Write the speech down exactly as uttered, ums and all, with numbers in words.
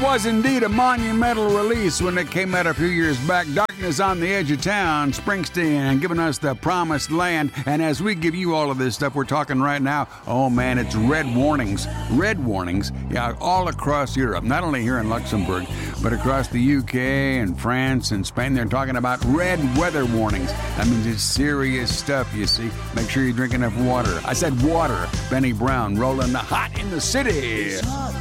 Was indeed a monumental release when it came out a few years back. Darkness on the Edge of Town, Springsteen, giving us the promised land. And as we give you all of this stuff, we're talking right now, oh man, it's red warnings. Red warnings, yeah, all across Europe. Not only here in Luxembourg, but across the U K and France and Spain. They're talking about red weather warnings. That means it's serious stuff, you see. Make sure you drink enough water. I said water. Benny Brown rolling the hot in the city.